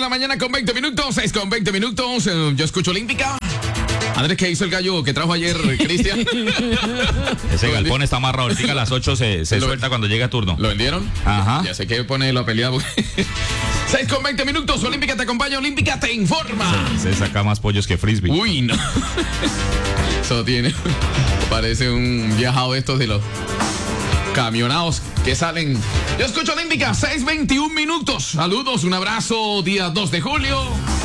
la mañana con 20 minutos, 6 con 20 minutos. Yo escucho Olímpica. Andrés, ¿qué hizo el gallo que trajo ayer Cristian? Ese galpón está amarrado. Ahorita a las 8 se suelta cuando llega turno. ¿Lo vendieron? Ajá. Ya sé que pone la pelea. 6 con 20 minutos. Olímpica te acompaña, Olímpica te informa. Se saca más pollos que frisbee. Uy, no. Eso tiene. Parece un viajado de estos de los camionados que salen. Yo escucho Olímpica, 6:21 minutos. Saludos, un abrazo, día 2 de julio.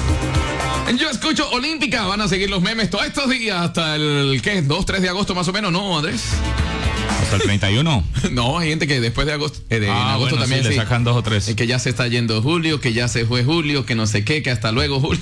Yo escucho Olímpica. Van a seguir los memes todos estos días hasta el, ¿qué? 2, 3 de agosto más o menos, ¿no, Andrés? Hasta el 31. No, hay gente que después de agosto, en agosto bueno, también sí, le sacan 2 o 3. Que ya se está yendo julio, que ya se fue julio, que no sé qué, que hasta luego julio.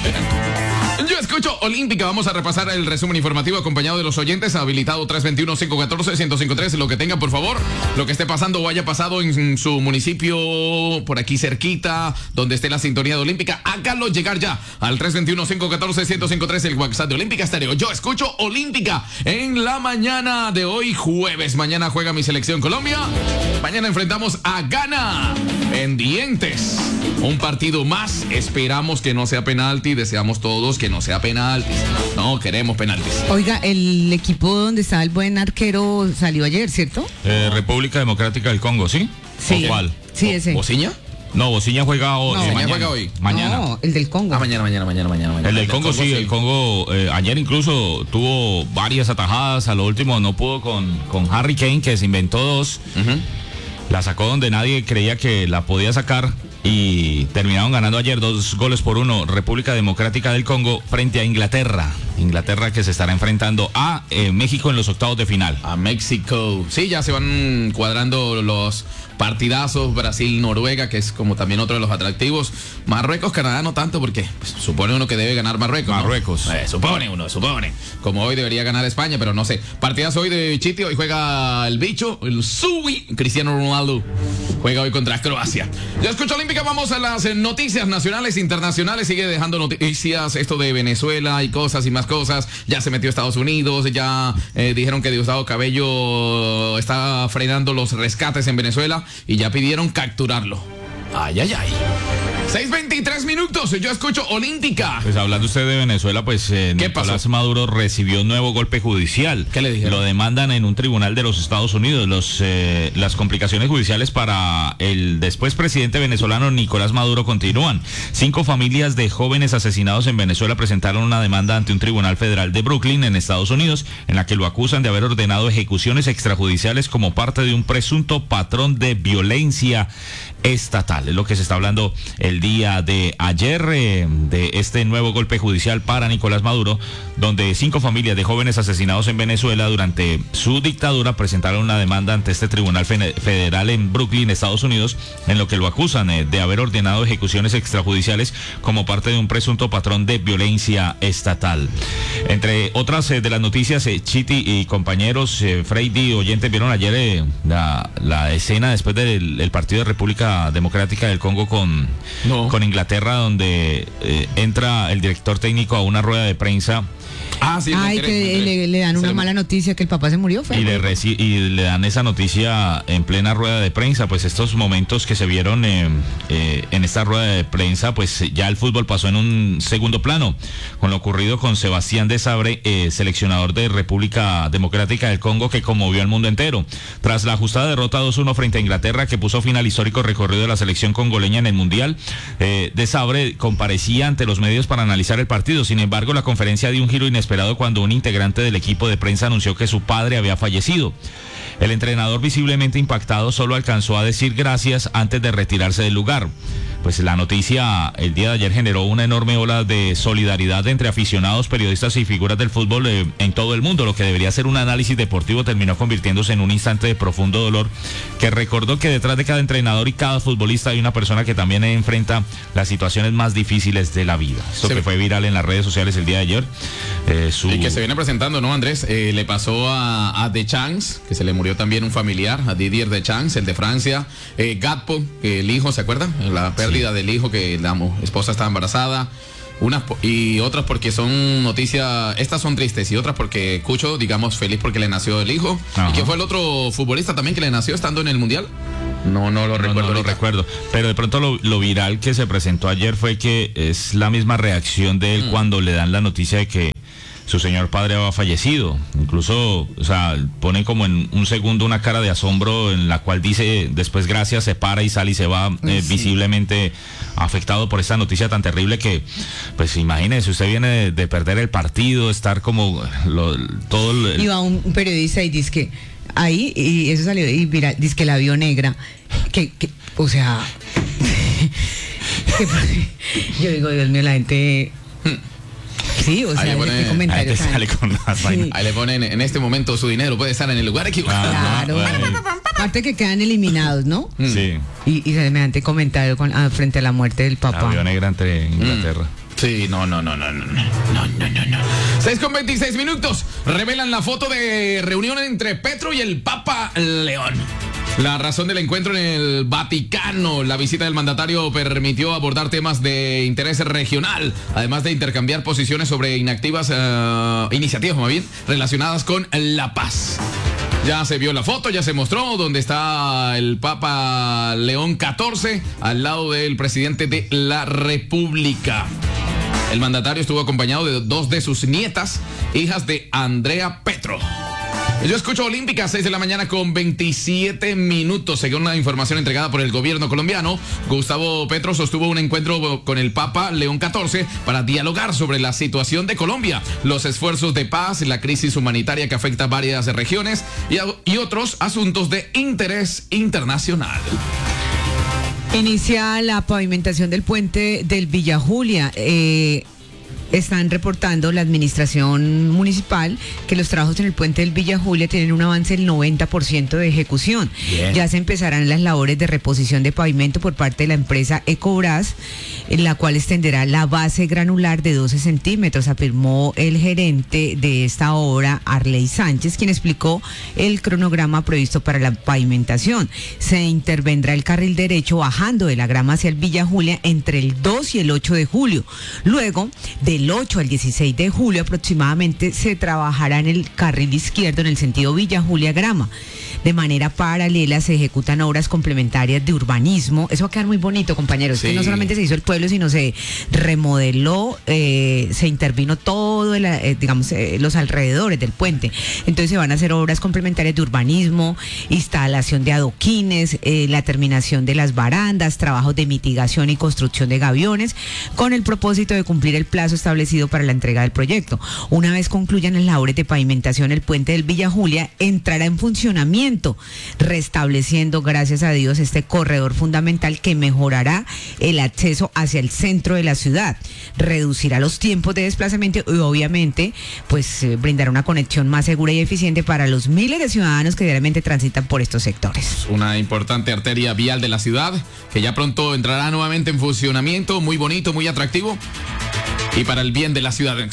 Yo escucho Olímpica. Vamos a repasar el resumen informativo acompañado de los oyentes. Habilitado 321-514-1053. Lo que tengan, por favor. Lo que esté pasando o haya pasado en su municipio, por aquí cerquita, donde esté la sintonía de Olímpica, háganlo llegar ya al 321-514-1053, el WhatsApp de Olímpica Estéreo. Yo escucho Olímpica en la mañana de hoy, jueves. Mañana juega mi selección Colombia. Mañana enfrentamos a Ghana. Pendientes. Un partido más. Esperamos que no sea penalti. Deseamos todos que no sea penaltis. No, queremos penaltis. Oiga, el equipo donde está el buen arquero salió ayer, ¿cierto? República Democrática del Congo, ¿sí? Sí. ¿O cuál? Sí, ese. ¿Bociña? No, Bociña juega hoy. No. Bociña juega hoy. Mañana. No, el del Congo. Mañana. El del Congo, sí, el Congo ayer incluso tuvo varias atajadas, a lo último no pudo con Harry Kane, que se inventó 2, la sacó donde nadie creía que la podía sacar y terminaron ganando ayer 2-1, República Democrática del Congo frente a Inglaterra que se estará enfrentando a México en los octavos de final. A México. Sí, ya se van cuadrando los partidazos. Brasil, Noruega, que es como también otro de los atractivos. Marruecos, Canadá no tanto, porque pues, supone uno que debe ganar Marruecos, ¿no? Marruecos. Supone. Como hoy debería ganar España, pero no sé. Partidazo hoy de Chiti. Hoy juega el bicho, el Subi. Cristiano Ronaldo juega hoy contra Croacia. Yo escucho Olímpica. Vamos a las noticias nacionales, internacionales. Sigue dejando noticias esto de Venezuela y cosas y más cosas. Ya se metió Estados Unidos. Ya dijeron que Diosdado Cabello está frenando los rescates en Venezuela y ya pidieron capturarlo. Ay. 6:23 minutos. Yo escucho Olímpica. Pues hablando usted de Venezuela, pues Nicolás pasó? Maduro recibió un nuevo golpe judicial. ¿Qué le dijeron? Lo demandan en un tribunal de los Estados Unidos. Las complicaciones judiciales para el después presidente venezolano Nicolás Maduro continúan. 5 familias de jóvenes asesinados en Venezuela presentaron una demanda ante un tribunal federal de Brooklyn en Estados Unidos, en la que lo acusan de haber ordenado ejecuciones extrajudiciales como parte de un presunto patrón de violencia estatal. Es lo que se está hablando el día de ayer de este nuevo golpe judicial para Nicolás Maduro, donde 5 familias de jóvenes asesinados en Venezuela durante su dictadura presentaron una demanda ante este tribunal federal en Brooklyn, Estados Unidos, en lo que lo acusan de haber ordenado ejecuciones extrajudiciales como parte de un presunto patrón de violencia estatal. Entre otras de las noticias, Chiti y compañeros, Freddy, oyentes, vieron ayer la escena después del partido de República Democrática del Congo con Inglaterra, donde entra el director técnico a una rueda de prensa. Sí, que le dan una mala noticia que el papá se murió. Y le dan esa noticia en plena rueda de prensa. Pues estos momentos que se vieron en esta rueda de prensa, pues ya el fútbol pasó en un segundo plano, con lo ocurrido con Sebastián Desabre, seleccionador de República Democrática del Congo, que conmovió al mundo entero. Tras la ajustada derrota 2-1 frente a Inglaterra, que puso fin al histórico recorrido de la selección congoleña en el Mundial, Desabre comparecía ante los medios para analizar el partido. Sin embargo, la conferencia dio un giro inesperado cuando un integrante del equipo de prensa anunció que su padre había fallecido. El entrenador, visiblemente impactado, solo alcanzó a decir gracias antes de retirarse del lugar. Pues la noticia el día de ayer generó una enorme ola de solidaridad entre aficionados, periodistas y figuras del fútbol en todo el mundo. Lo que debería ser un análisis deportivo terminó convirtiéndose en un instante de profundo dolor, que recordó que detrás de cada entrenador y cada futbolista hay una persona que también enfrenta las situaciones más difíciles de la vida. Esto que fue viral en las redes sociales el día de ayer. Y que se viene presentando, ¿no, Andrés? Le pasó a Deschamps, que se le murió también un familiar, a Didier Deschamps, el de Francia. Gatpo, que el hijo, ¿se acuerdan? La pérdida del hijo, que la esposa estaba embarazada. Unas y otras porque son noticias, estas son tristes, y otras porque Cucho, digamos, feliz porque le nació el hijo. Ajá. ¿Y quién fue el otro futbolista también que le nació estando en el Mundial? No lo recuerdo. No lo recuerdo. Pero de pronto lo viral que se presentó ayer fue que es la misma reacción de él cuando le dan la noticia de que su señor padre había fallecido. Incluso, o sea, pone como en un segundo una cara de asombro en la cual dice después gracias, se para y sale y se va visiblemente afectado por esta noticia tan terrible que, pues imagínese, usted viene de perder el partido, estar como Y va un periodista y dice que ahí, y eso salió, y mira, dice que la vio negra, que o sea, yo digo, Dios mío, la gente... Sí, o sea, ¿qué comentarios sale con las vainas? Ahí le ponen, en este momento su dinero puede estar en el lugar equivocado. Claro. Aparte que quedan eliminados, ¿no? Sí. Y semejante comentario frente a la muerte del papá. La vio negra entre Inglaterra. Sí, no. 6:26. Revelan la foto de reunión entre Petro y el Papa León. La razón del encuentro en el Vaticano. La visita del mandatario permitió abordar temas de interés regional, además de intercambiar posiciones sobre iniciativas más bien, relacionadas con la paz. Ya se vio la foto, ya se mostró donde está el Papa León XIV al lado del presidente de la República. El mandatario estuvo acompañado de dos de sus nietas, hijas de Andrea Petro. Yo escucho Olímpica, 6 de la mañana con 27 minutos. Según una información entregada por el gobierno colombiano, Gustavo Petro sostuvo un encuentro con el Papa León XIV para dialogar sobre la situación de Colombia, los esfuerzos de paz, la crisis humanitaria que afecta a varias regiones y otros asuntos de interés internacional. Inicia la pavimentación del puente del Villa Julia. Están reportando la administración municipal que los trabajos en el puente del Villa Julia tienen un avance del 90% de ejecución. Bien. Ya se empezarán las labores de reposición de pavimento por parte de la empresa Ecobras, en la cual extenderá la base granular de 12 centímetros, afirmó el gerente de esta obra, Arley Sánchez, quien explicó el cronograma previsto para la pavimentación. Se intervendrá el carril derecho bajando de la Grama hacia el Villa Julia entre el 2 y el 8 de julio. Luego, del 8 al 16 de julio aproximadamente se trabajará en el carril izquierdo en el sentido Villa Julia Grama. De manera paralela se ejecutan obras complementarias de urbanismo. Eso va a quedar muy bonito, compañeros. Sí. Que no solamente se hizo el pueblo, sino se remodeló, se intervino todo, los alrededores del puente. Entonces se van a hacer obras complementarias de urbanismo, instalación de adoquines, la terminación de las barandas, trabajos de mitigación y construcción de gaviones, con el propósito de cumplir el plazo establecido para la entrega del proyecto. Una vez concluyan las labores de pavimentación, el puente del Villa Julia entrará en funcionamiento, restableciendo, gracias a Dios, este corredor fundamental que mejorará el acceso hacia el centro de la ciudad, reducirá los tiempos de desplazamiento y obviamente pues brindará una conexión más segura y eficiente para los miles de ciudadanos que diariamente transitan por estos sectores. Una importante arteria vial de la ciudad que ya pronto entrará nuevamente en funcionamiento, muy bonito, muy atractivo. Y para el bien de la ciudad.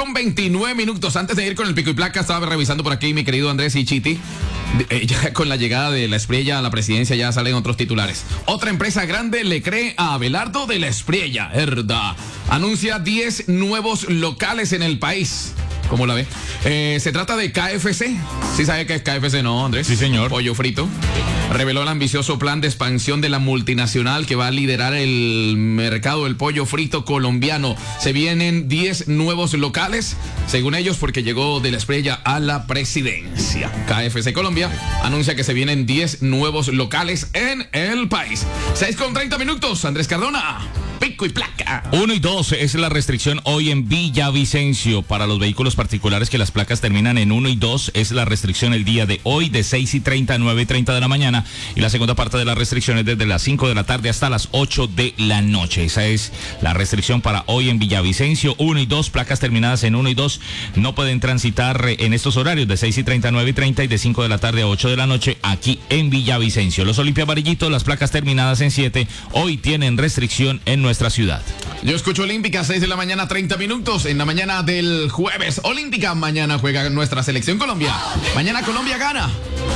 6:29. Antes de ir con el pico y placa, estaba revisando por aquí mi querido Andrés y Chiti. Ya con la llegada de la Espriella a la presidencia ya salen otros titulares. Otra empresa grande le cree a Abelardo de la Espriella, herda. Anuncia 10 nuevos locales en el país. ¿Cómo la ve? Se trata de KFC. ¿Sí sabe qué es KFC, no, Andrés? Sí, señor. Pollo frito. Reveló el ambicioso plan de expansión de la multinacional que va a liderar el mercado del pollo frito colombiano. Se vienen 10 nuevos locales, según ellos, porque llegó de la Espriella a la presidencia. KFC Colombia anuncia que se vienen 10 nuevos locales en el país. 6:30. Andrés Cardona, pico y placa. 1 y 2 es la restricción hoy en Villavicencio. Para los vehículos particulares que las placas terminan en 1 y 2 es la restricción el día de hoy de 6:30 a 9:30 de la mañana. Y la segunda parte de la restricción es desde las 5 de la tarde hasta las 8 de la noche. Esa es la restricción para hoy en Villavicencio. 1 y 2, placas terminadas en 1 y 2 no pueden transitar en estos horarios de 6:30 a 9:30 y de 5 de la tarde a 8 de la noche aquí en Villavicencio. Los Olimpia Amarillitos, las placas terminadas en 7, hoy tienen restricción en nuestra ciudad. Yo escucho Olímpica, 6 de la mañana, 30 minutos. En la mañana del jueves, Olímpica, mañana juega nuestra selección Colombia. Mañana Colombia gana.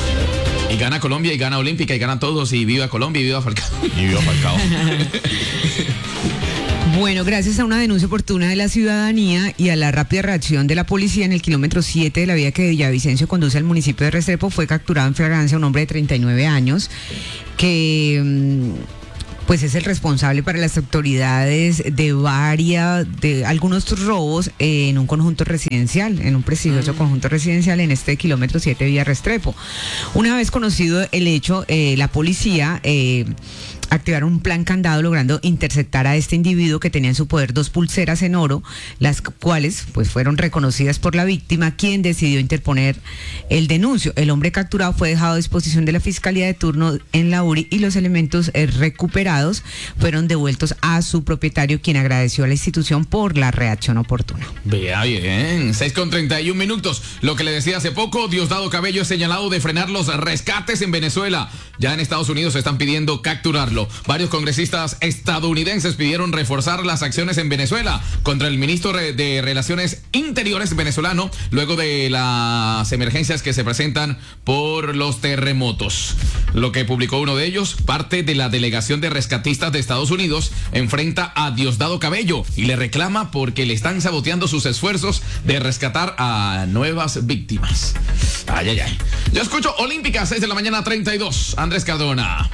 Y gana Colombia, y gana Olímpica, y gana todos, y viva Colombia, y viva Falcao. Y viva Falcao. Bueno, gracias a una denuncia oportuna de la ciudadanía y a la rápida reacción de la policía en el kilómetro 7 de la vía que de Villavicencio conduce al municipio de Restrepo, fue capturado en flagrancia un hombre de 39 años que pues es el responsable para las autoridades de algunos robos en un conjunto residencial, en un prestigioso conjunto residencial en este kilómetro 7 vía Restrepo. Una vez conocido el hecho, la policía activaron un plan candado logrando interceptar a este individuo que tenía en su poder 2 pulseras en oro, las cuales pues fueron reconocidas por la víctima, quien decidió interponer el denuncio. El hombre capturado fue dejado a disposición de la Fiscalía de turno en la URI y los elementos recuperados fueron devueltos a su propietario, quien agradeció a la institución por la reacción oportuna. Vea bien, 6:31. Lo que le decía hace poco, Diosdado Cabello es señalado de frenar los rescates en Venezuela. Ya en Estados Unidos están pidiendo capturarlo. Varios congresistas estadounidenses pidieron reforzar las acciones en Venezuela contra el ministro de Relaciones Interiores venezolano, luego de las emergencias que se presentan por los terremotos. Lo que publicó uno de ellos, parte de la delegación de rescatistas de Estados Unidos enfrenta a Diosdado Cabello y le reclama porque le están saboteando sus esfuerzos de rescatar a nuevas víctimas. Ay, ay, ay. Yo escucho Olímpica, 6 de la mañana, 32. Andrés Cardona.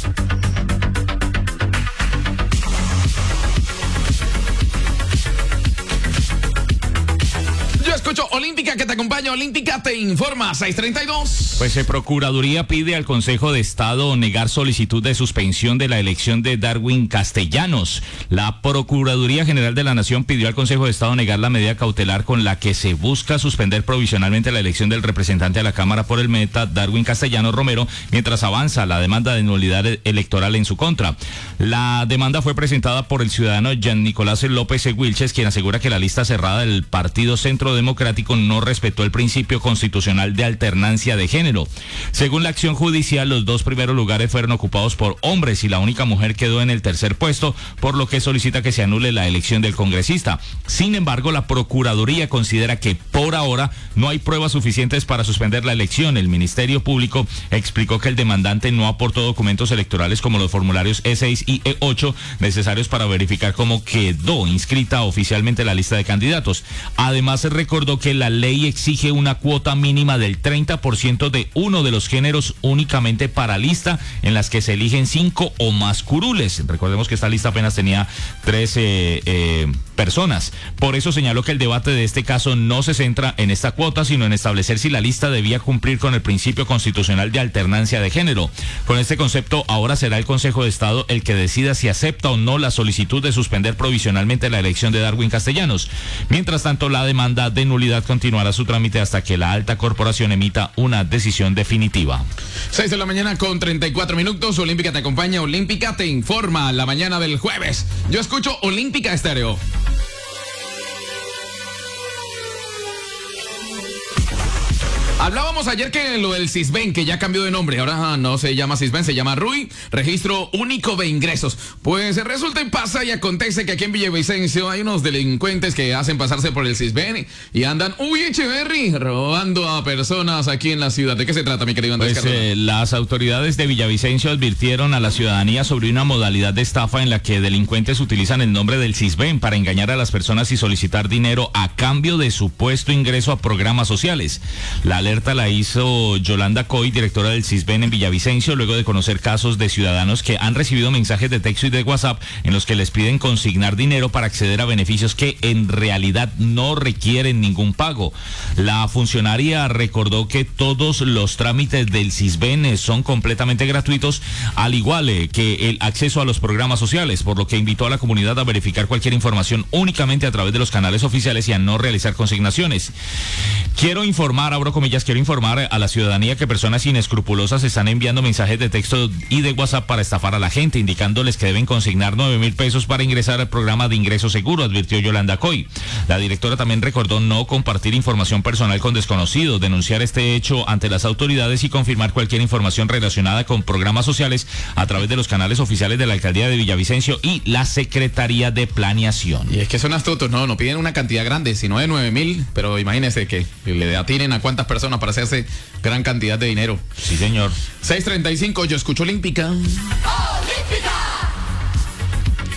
Escucho Olímpica que te acompaña, Olímpica te informa, 6:32. Pues Procuraduría pide al Consejo de Estado negar solicitud de suspensión de la elección de Darwin Castellanos. La Procuraduría General de la Nación pidió al Consejo de Estado negar la medida cautelar con la que se busca suspender provisionalmente la elección del representante a la Cámara por el Meta, Darwin Castellanos Romero, mientras avanza la demanda de nulidad electoral en su contra. La demanda fue presentada por el ciudadano Jean Nicolás López Wilches, quien asegura que la lista cerrada del Partido Centro Democrático no respetó el principio constitucional de alternancia de género. Según la acción judicial, los 2 primeros lugares fueron ocupados por hombres y la única mujer quedó en el tercer puesto, por lo que solicita que se anule la elección del congresista. Sin embargo, la Procuraduría considera que por ahora no hay pruebas suficientes para suspender la elección. El Ministerio Público explicó que el demandante no aportó documentos electorales como los formularios E6 y E8 necesarios para verificar cómo quedó inscrita oficialmente la lista de candidatos. Además, se recordó que la ley exige una cuota mínima del 30% de uno de los géneros únicamente para lista en las que se eligen 5 o más curules. Recordemos que esta lista apenas tenía 13 personas. Por eso señaló que el debate de este caso no se centra en esta cuota, sino en establecer si la lista debía cumplir con el principio constitucional de alternancia de género. Con este concepto, ahora será el Consejo de Estado el que decida si acepta o no la solicitud de suspender provisionalmente la elección de Darwin Castellanos. Mientras tanto, la demanda de nulidad continuará su trámite hasta que la alta corporación emita una decisión definitiva. 6 de la mañana con 34 minutos. Olímpica te acompaña, Olímpica te informa la mañana del jueves. Yo escucho Olímpica Estéreo. Hablábamos ayer que lo del Sisbén, que ya cambió de nombre, ahora no se llama Sisbén, se llama RUI, Registro Único de Ingresos. Pues resulta y pasa y acontece que aquí en Villavicencio hay unos delincuentes que hacen pasarse por el Sisbén y andan, Echeverry, robando a personas aquí en la ciudad. ¿De qué se trata, mi querido Andrés Cardona? Las autoridades de Villavicencio advirtieron a la ciudadanía sobre una modalidad de estafa en la que delincuentes utilizan el nombre del Sisbén para engañar a las personas y solicitar dinero a cambio de supuesto ingreso a programas sociales. La alerta la hizo Yolanda Coy, directora del Sisbén en Villavicencio, luego de conocer casos de ciudadanos que han recibido mensajes de texto y de WhatsApp en los que les piden consignar dinero para acceder a beneficios que en realidad no requieren ningún pago. La funcionaria recordó que todos los trámites del Sisbén son completamente gratuitos, al igual que el acceso a los programas sociales, por lo que invitó a la comunidad a verificar cualquier información únicamente a través de los canales oficiales y a no realizar consignaciones. Quiero informar a la ciudadanía que personas inescrupulosas están enviando mensajes de texto y de WhatsApp para estafar a la gente, indicándoles que deben consignar 9,000 pesos para ingresar al programa de ingreso seguro, advirtió Yolanda Coy. La directora también recordó no compartir información personal con desconocidos, denunciar este hecho ante las autoridades y confirmar cualquier información relacionada con programas sociales a través de los canales oficiales de la Alcaldía de Villavicencio y la Secretaría de Planeación. Y es que son astutos, no piden una cantidad grande, sino de 9,000, pero imagínense que le atinen a cuántas personas para hacerse gran cantidad de dinero. Sí, señor. 6:35, yo escucho Olímpica. ¡Olímpica!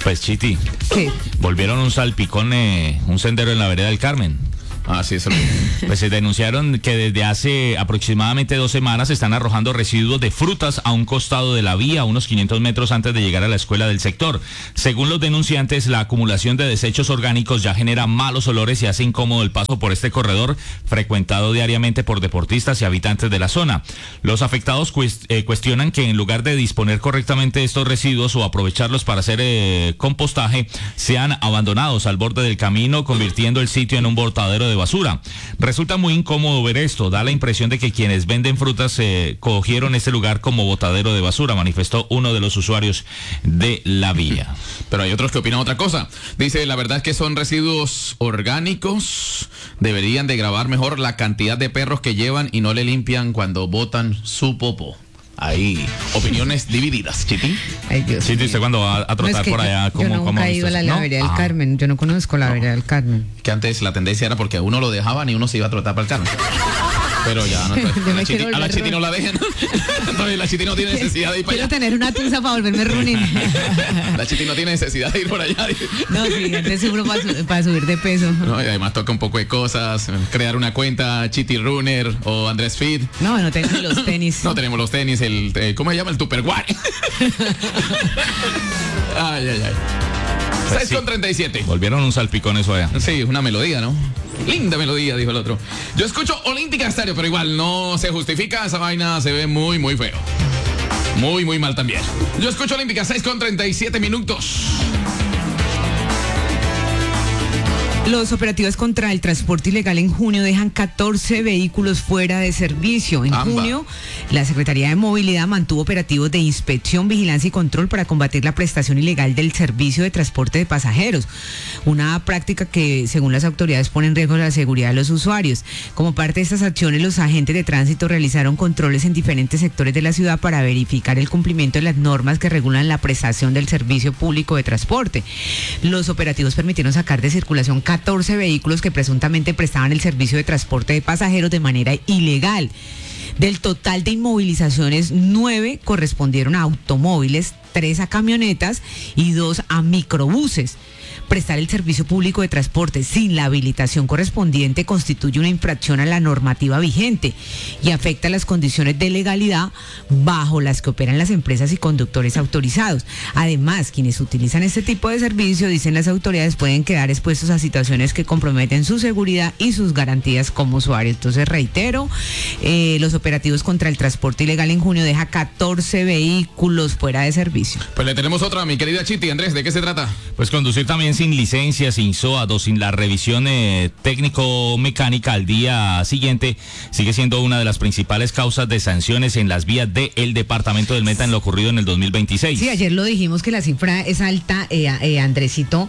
Pues Chiti, ¿Qué? volvieron un salpicón, un sendero en la vereda del Carmen. Ah, sí, eso Pues se denunciaron que desde hace aproximadamente 2 semanas se están arrojando residuos de frutas a un costado de la vía, a unos 500 metros antes de llegar a la escuela del sector. Según los denunciantes, la acumulación de desechos orgánicos ya genera malos olores y hace incómodo el paso por este corredor, frecuentado diariamente por deportistas y habitantes de la zona. Los afectados cuestionan que en lugar de disponer correctamente estos residuos o aprovecharlos para hacer compostaje, sean abandonados al borde del camino, convirtiendo el sitio en un botadero de basura. Resulta muy incómodo ver esto. Da la impresión de que quienes venden frutas cogieron este lugar como botadero de basura, manifestó uno de los usuarios de la vía. Pero hay otros que opinan otra cosa. Dice, la verdad es que son residuos orgánicos. Deberían de grabar mejor la cantidad de perros que llevan y no le limpian cuando botan su popó. Ahí, opiniones divididas, Chiti. Ay, Dios Sí, mío. usted cuando va a trotar por allá, yo nunca he ido a la vereda del Carmen. Yo no conozco la vereda del Carmen. Que antes la tendencia era porque a uno lo dejaban y uno se iba a trotar para el Carmen. Pero ya no, Yo me a la quiero Chiti no la dejan. Entonces la Chiti no tiene necesidad de ir para Quiero allá. tener una tusa para volverme runin. La Chiti no tiene necesidad de ir por allá. No, sí, antes seguro para subir de peso. No, y además toca un poco de cosas, crear una cuenta Chiti Runner o Andrés Fit. No tengo los tenis. No tenemos los tenis, ¿cómo se llama? El Tupperware. Ay. Pues 6:37. Volvieron un salpicón eso allá. Sí, una melodía, ¿no? Linda melodía, dijo el otro. Yo escucho Olímpica Estéreo, pero igual no se justifica. Esa vaina se ve muy, muy feo. Muy, muy mal también. Yo escucho Olímpica, 6:37 minutos. Los operativos contra el transporte ilegal en junio dejan 14 vehículos fuera de servicio. En junio, la Secretaría de Movilidad mantuvo operativos de inspección, vigilancia y control para combatir la prestación ilegal del servicio de transporte de pasajeros. Una práctica que, según las autoridades, pone en riesgo la seguridad de los usuarios. Como parte de estas acciones, los agentes de tránsito realizaron controles en diferentes sectores de la ciudad para verificar el cumplimiento de las normas que regulan la prestación del servicio público de transporte. Los operativos permitieron sacar de circulación 14 vehículos que presuntamente prestaban el servicio de transporte de pasajeros de manera ilegal. Del total de inmovilizaciones, 9 correspondieron a automóviles, 3 a camionetas y 2 a microbuses. Prestar el servicio público de transporte sin la habilitación correspondiente constituye una infracción a la normativa vigente y afecta las condiciones de legalidad bajo las que operan las empresas y conductores autorizados. Además, quienes utilizan este tipo de servicio, dicen las autoridades, pueden quedar expuestos a situaciones que comprometen su seguridad y sus garantías como usuarios. Entonces, reitero, los operativos contra el transporte ilegal en junio deja 14 vehículos fuera de servicio. Pues le tenemos otra, mi querida Chiti. Andrés, ¿de qué se trata? Pues conducir también sin licencia, sin SOAT o sin la revisión técnico-mecánica al día siguiente sigue siendo una de las principales causas de sanciones en las vías del departamento del Meta en lo ocurrido en el 2026. Sí, ayer lo dijimos que la cifra es alta, Andresito.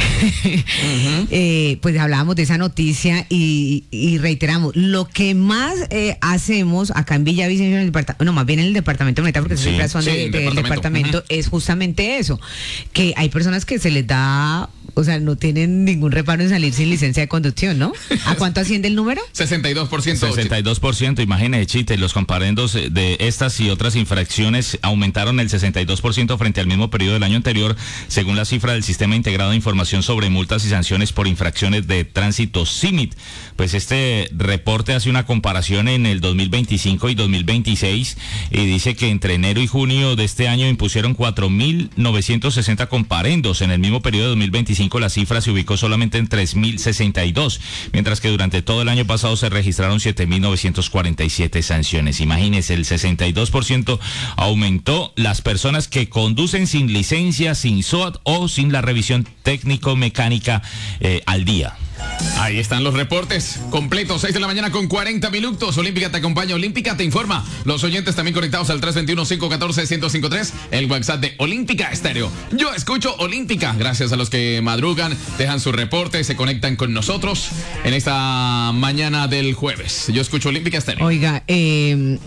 Pues hablábamos de esa noticia y reiteramos, lo que más hacemos acá en Villavicencio, en el departamento, no, más bien en el departamento del Meta, porque Sí, cifras son del departamento, es justamente eso, que hay personas que se les da, o sea, no tienen ningún reparo en salir sin licencia de conducción, ¿no? ¿A cuánto asciende el número? 62%. 62%, imagínese, Chite, los comparendos de estas y otras infracciones aumentaron el 62% frente al mismo periodo del año anterior, según la cifra del Sistema Integrado de Información sobre Multas y Sanciones por Infracciones de Tránsito, CIMIT. Pues este reporte hace una comparación en el 2025 y 2026 y dice que entre enero y junio de este año impusieron 4.960 comparendos. En el mismo periodo de 2025 la cifra se ubicó solamente en 3.062, mientras que durante todo el año pasado se registraron 7.947 sanciones. Imagínense, el 62% aumentó las personas que conducen sin licencia, sin SOAT o sin la revisión técnico-mecánica al día. Ahí están los reportes completos, 6 de la mañana con 40 minutos. Olímpica te acompaña, Olímpica te informa. Los oyentes también conectados al 321-514-1053, el WhatsApp de Olímpica Estéreo. Yo escucho Olímpica, gracias a los que madrugan, dejan su reporte, se conectan con nosotros en esta mañana del jueves. Yo escucho Olímpica Estéreo. Oiga,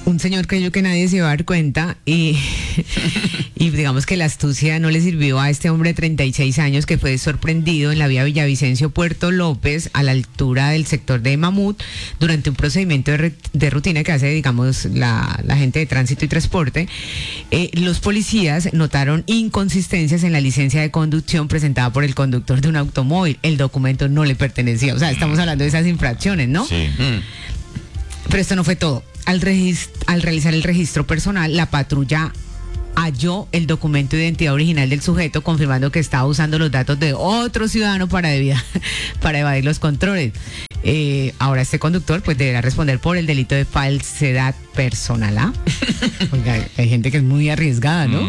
un señor creyó que nadie se iba a dar cuenta y digamos que la astucia no le sirvió a este hombre de 36 años que fue sorprendido en la vía Villavicencio Puerto López a la altura del sector de Mamut durante un procedimiento de rutina que hace, digamos, la gente de tránsito y transporte. Los policías notaron inconsistencias en la licencia de conducción presentada por el conductor de un automóvil. El documento no le pertenecía, o sea, estamos hablando de esas infracciones, ¿no? Sí. Pero esto no fue todo. Al realizar el registro personal, la patrulla halló el documento de identidad original del sujeto, confirmando que estaba usando los datos de otro ciudadano para evadir los controles. Ahora este conductor pues deberá responder por el delito de falsedad personal. ¿Ah? Oiga, hay gente que es muy arriesgada, ¿no?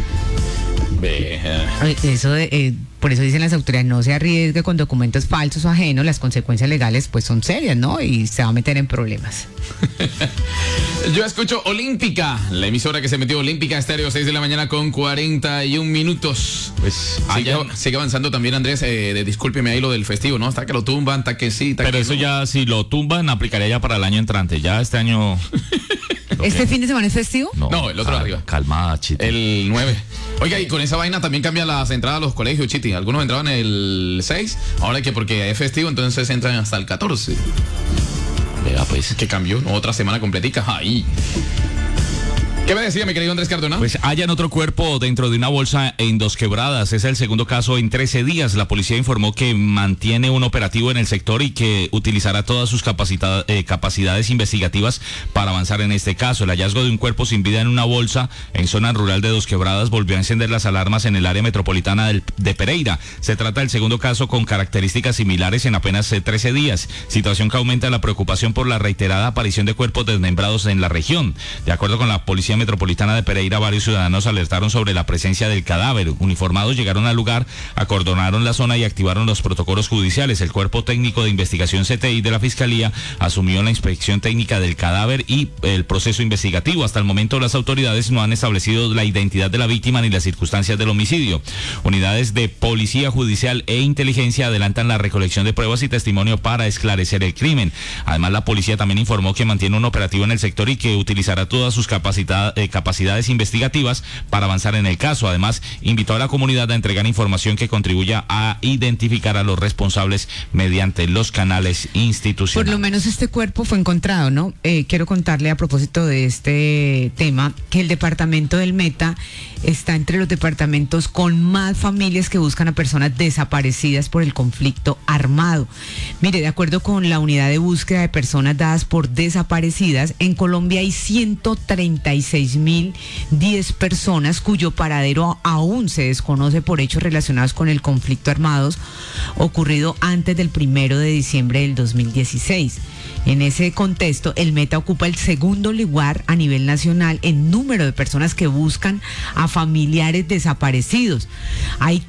Eso por eso dicen las autoridades, no se arriesgue con documentos falsos o ajenos, las consecuencias legales pues son serias, ¿no? Y se va a meter en problemas. Yo escucho Olímpica, la emisora que se metió Olímpica Estéreo, 6 de la mañana con 41 minutos. Pues sigue avanzando también, Andrés, discúlpeme ahí lo del festivo, ¿no? Hasta que lo tumban, hasta que sí, hasta pero que eso no. ya, si lo tumban, aplicaría ya para el año entrante. Ya este año... ¿Este fin de semana es festivo? No, el otro de arriba. Calmada, Chiti. El 9. Oiga, y con esa vaina también cambian las entradas a los colegios, Chiti. Algunos entraban el 6, ahora que porque es festivo, entonces entran hasta el 14. Vea, pues. ¿Qué cambió? Otra semana completica. Ahí. ¿Qué me decía, mi querido Andrés Cardona? Pues hallan otro cuerpo dentro de una bolsa en Dos Quebradas. Es el segundo caso en 13 días. La policía informó que mantiene un operativo en el sector y que utilizará todas sus capacidades investigativas para avanzar en este caso. El hallazgo de un cuerpo sin vida en una bolsa en zona rural de Dos Quebradas volvió a encender las alarmas en el área metropolitana de Pereira. Se trata del segundo caso con características similares en apenas 13 días. Situación que aumenta la preocupación por la reiterada aparición de cuerpos desmembrados en la región. De acuerdo con la Policía Metropolitana de Pereira, varios ciudadanos alertaron sobre la presencia del cadáver. Uniformados llegaron al lugar, acordonaron la zona y activaron los protocolos judiciales. El Cuerpo Técnico de Investigación CTI de la Fiscalía asumió la inspección técnica del cadáver y el proceso investigativo. Hasta el momento las autoridades no han establecido la identidad de la víctima ni las circunstancias del homicidio. Unidades de Policía Judicial e Inteligencia adelantan la recolección de pruebas y testimonio para esclarecer el crimen. Además, la policía también informó que mantiene un operativo en el sector y que utilizará todas sus capacidades investigativas para avanzar en el caso. Además, invitó a la comunidad a entregar información que contribuya a identificar a los responsables mediante los canales institucionales. Por lo menos este cuerpo fue encontrado, ¿no? Quiero contarle a propósito de este tema que el departamento del Meta está entre los departamentos con más familias que buscan a personas desaparecidas por el conflicto armado. Mire, de acuerdo con la unidad de búsqueda de personas dadas por desaparecidas, en Colombia hay 136.010 personas cuyo paradero aún se desconoce por hechos relacionados con el conflicto armado ocurrido antes del 1 de diciembre del 2016. En ese contexto, el Meta ocupa el segundo lugar a nivel nacional en número de personas que buscan a familiares desaparecidos. Hay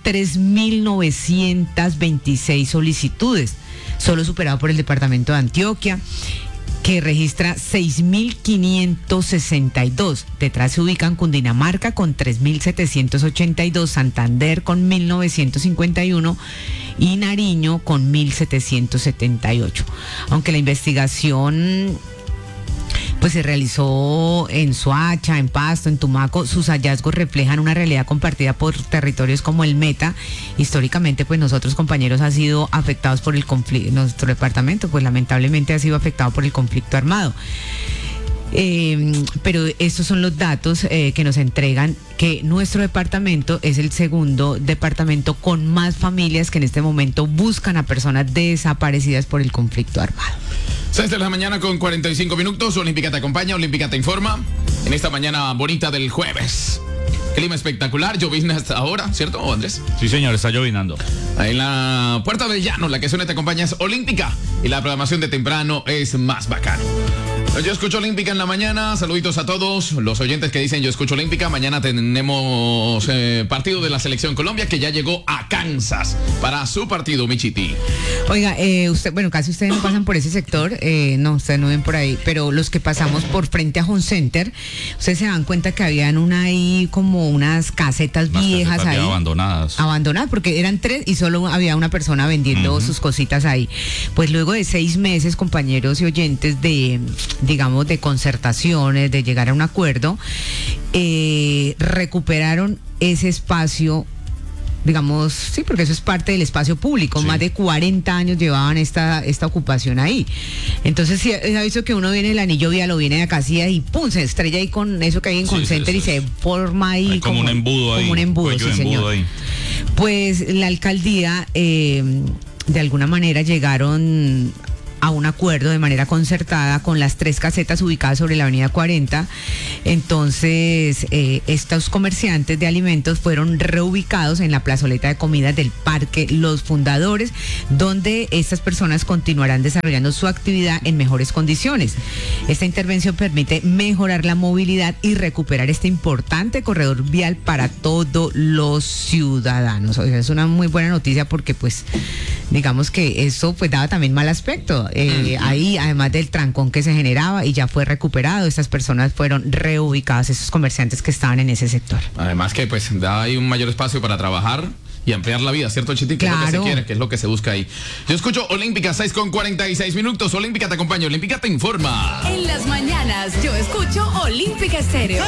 3.926 solicitudes, solo superado por el departamento de Antioquia, que registra 6.562. Detrás se ubican Cundinamarca con 3.782, Santander con 1.951 y Nariño con 1.778. Aunque la investigación pues se realizó en Soacha, en Pasto, en Tumaco, sus hallazgos reflejan una realidad compartida por territorios como el Meta. Históricamente, pues nosotros, compañeros, ha sido afectados por el conflicto, nuestro departamento, pues lamentablemente ha sido afectado por el conflicto armado. Pero estos son los datos que nos entregan que nuestro departamento es el segundo departamento con más familias que en este momento buscan a personas desaparecidas por el conflicto armado. 6 de la mañana con 45 minutos. Olímpica te acompaña, Olímpica te informa. En esta mañana bonita del jueves. Clima espectacular, llovizna hasta ahora, ¿cierto, Andrés? Sí, señor, está llovinando. En la Puerta del Llano, la que suena te acompaña es Olímpica. Y la programación de temprano es más bacana. Yo escucho Olímpica en la mañana. Saluditos a todos los oyentes que dicen yo escucho Olímpica. Mañana tenemos partido de la Selección Colombia que ya llegó a Kansas para su partido, Michiti. Oiga, usted, bueno, casi ustedes no pasan por ese sector, no, ustedes no ven por ahí, pero los que pasamos por frente a Home Center, ustedes se dan cuenta que habían ahí como unas casetas viejas ahí. Abandonadas, porque eran 3 y solo había una persona vendiendo sus cositas ahí. Pues luego de 6 meses, compañeros y oyentes de digamos, de concertaciones, de llegar a un acuerdo, recuperaron ese espacio, digamos, sí, porque eso es parte del espacio público. Sí. Más de 40 años llevaban esta ocupación ahí. Entonces, sí, ha visto que uno viene del Anillo Vía, lo viene de Acacía y pum, se estrella ahí con eso que hay en Concenter y se forma ahí como un embudo ahí. Como un embudo, sí, señor. Ahí. Pues la alcaldía, de alguna manera llegaron a un acuerdo de manera concertada con las 3 casetas ubicadas sobre la avenida 40. Entonces, estos comerciantes de alimentos fueron reubicados en la plazoleta de comidas del Parque Los Fundadores, donde estas personas continuarán desarrollando su actividad en mejores condiciones. Esta intervención permite mejorar la movilidad y recuperar este importante corredor vial para todos los ciudadanos. O sea, es una muy buena noticia porque, pues, digamos que eso pues daba también mal aspecto. Ahí, además del trancón que se generaba, y ya fue recuperado, estas personas fueron reubicadas, esos comerciantes que estaban en ese sector. Además que pues da ahí un mayor espacio para trabajar y ampliar la vida, ¿cierto, Chitín? Claro. Que es lo que se quiere, que es lo que se busca ahí. Yo escucho Olímpica 6:46. Olímpica te acompaña, Olímpica te informa. En las mañanas yo escucho Olímpica Estéreo.